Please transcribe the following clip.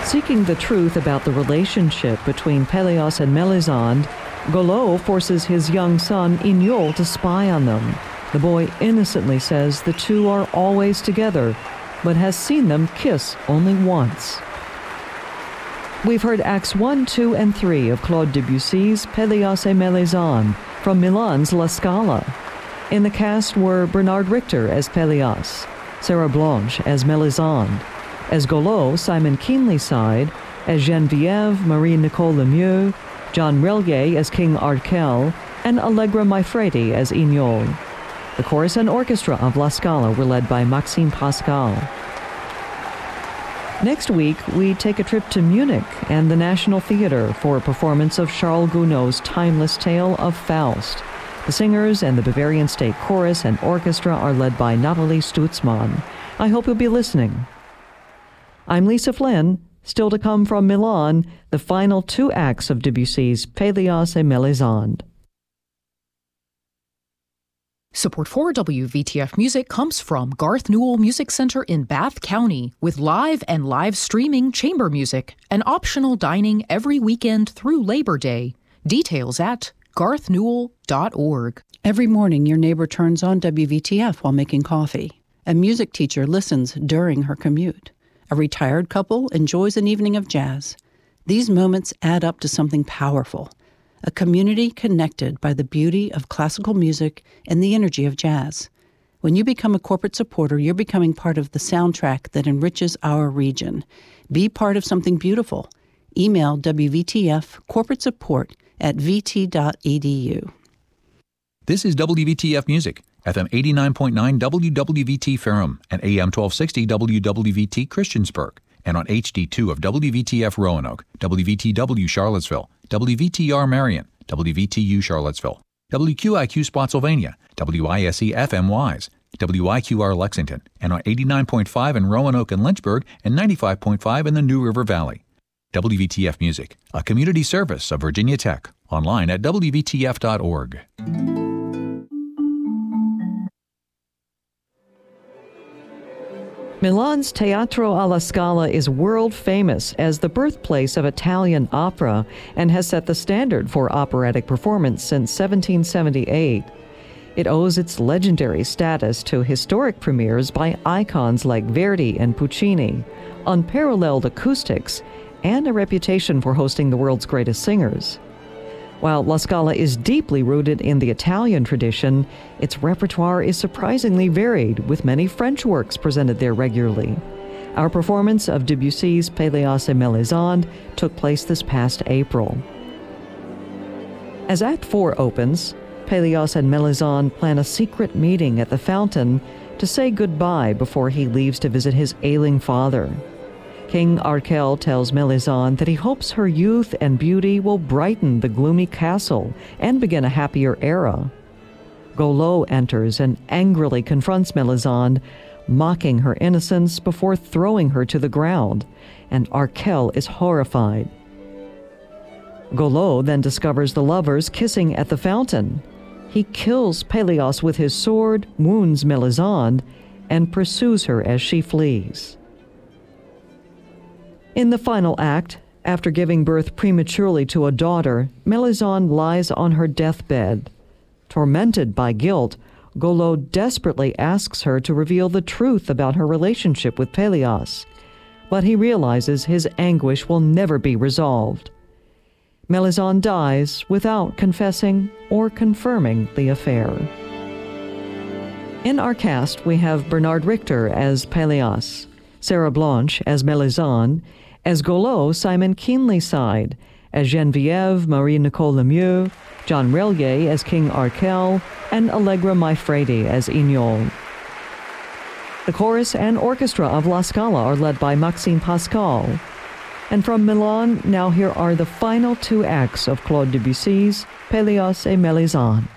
Seeking the truth about the relationship between Pelias and Melisande, Golot forces his young son Inyol to spy on them. The boy innocently says the two are always together, but has seen them kiss only once. We've heard Acts 1, 2, and 3 of Claude Debussy's Pelias et Melisande from Milan's La Scala. In the cast were Bernard Richter as Pelias, Sarah Blanche as Melisande, as Golot, Simon Keenlyside, as Geneviève, Marie-Nicole Lemieux, John Relier as King Arkell, and Allegra Maifredi as Inyol. The chorus and orchestra of La Scala were led by Maxime Pascal. Next week, we take a trip to Munich and the National Theatre for a performance of Charles Gounod's timeless tale of Faust. The singers and the Bavarian State Chorus and Orchestra are led by Nathalie Stutzmann. I hope you'll be listening. I'm Lisa Flynn. Still to come from Milan, the final two acts of Debussy's Pelias et Melisande. Support for WVTF Music comes from Garth Newell Music Center in Bath County, with live and live streaming chamber music and optional dining every weekend through Labor Day. Details at garthnewell.org. Every morning, your neighbor turns on WVTF while making coffee. A music teacher listens during her commute. A retired couple enjoys an evening of jazz. These moments add up to something powerful. A community connected by the beauty of classical music and the energy of jazz. When you become a corporate supporter, you're becoming part of the soundtrack that enriches our region. Be part of something beautiful. Email WVTF corporate support at vt.edu. This is WVTF Music, FM 89.9 WWVT Ferrum and AM 1260 WWVT Christiansburg, and on HD2 of WVTF Roanoke, WVTW Charlottesville, WVTR Marion, WVTU Charlottesville, WQIQ Spotsylvania, WISE FM Wise, WIQR Lexington, and on 89.5 in Roanoke and Lynchburg and 95.5 in the New River Valley. WVTF Music, a community service of Virginia Tech, online at WVTF.org. Milan's Teatro alla Scala is world famous as the birthplace of Italian opera and has set the standard for operatic performance since 1778. It owes its legendary status to historic premieres by icons like Verdi and Puccini, unparalleled acoustics, and a reputation for hosting the world's greatest singers. While La Scala is deeply rooted in the Italian tradition, its repertoire is surprisingly varied, with many French works presented there regularly. Our performance of Debussy's Pelias et Melisande took place this past April. As Act 4 opens, Pelias and Melisande plan a secret meeting at the fountain to say goodbye before he leaves to visit his ailing father. King Arkell tells Melisande that he hopes her youth and beauty will brighten the gloomy castle and begin a happier era. Golot enters and angrily confronts Melisande, mocking her innocence before throwing her to the ground, and Arkell is horrified. Golot then discovers the lovers kissing at the fountain. He kills Pelias with his sword, wounds Melisande, and pursues her as she flees. In the final act, after giving birth prematurely to a daughter, Melisande lies on her deathbed. Tormented by guilt, Golot desperately asks her to reveal the truth about her relationship with Pelias, but he realizes his anguish will never be resolved. Melisande dies without confessing or confirming the affair. In our cast, we have Bernard Richter as Pelias, Sarah Blanche as Melisande, as Golot, Simon Keenlyside, as Geneviève, Marie-Nicole Lemieux, John Relier as King Arkell, and Allegra Maifredi as Inyol. The chorus and orchestra of La Scala are led by Maxime Pascal. And from Milan, now here are the final two acts of Claude Debussy's Pelias et Melisande.